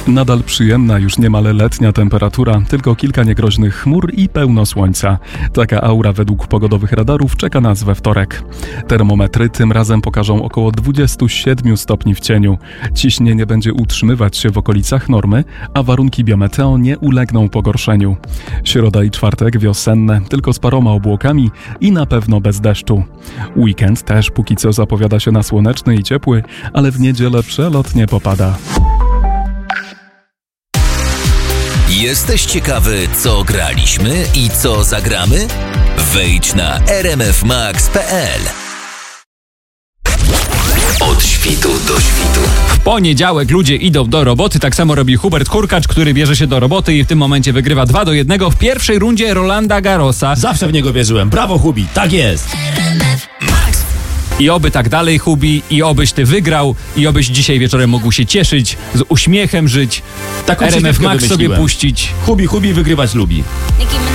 Nadal przyjemna, już niemal letnia temperatura, tylko kilka niegroźnych chmur i pełno słońca. Taka aura według pogodowych radarów czeka nas we wtorek. Termometry tym razem pokażą około 27 stopni w cieniu. Ciśnienie będzie utrzymywać się w okolicach normy, a warunki biometeo nie ulegną pogorszeniu. Środa i czwartek wiosenne, tylko z paroma obłokami i na pewno bez deszczu. Weekend też póki co zapowiada się na słoneczny i ciepły, ale w niedzielę przelotnie popada. Jesteś ciekawy, co graliśmy i co zagramy? Wejdź na rmfmax.pl. Od świtu do świtu. W poniedziałek ludzie idą do roboty, tak samo robi Hubert Hurkacz, który bierze się do roboty i w tym momencie wygrywa 2-1 w pierwszej rundzie Rolanda Garrosa. Zawsze w niego wierzyłem. Brawo, Hubi, tak jest. I oby tak dalej, Hubi, i obyś ty wygrał, i obyś dzisiaj wieczorem mógł się cieszyć, z uśmiechem żyć, Taką RMF przyśpiewkę Max sobie wymyśliłem. puścić. Hubi wygrywać lubi.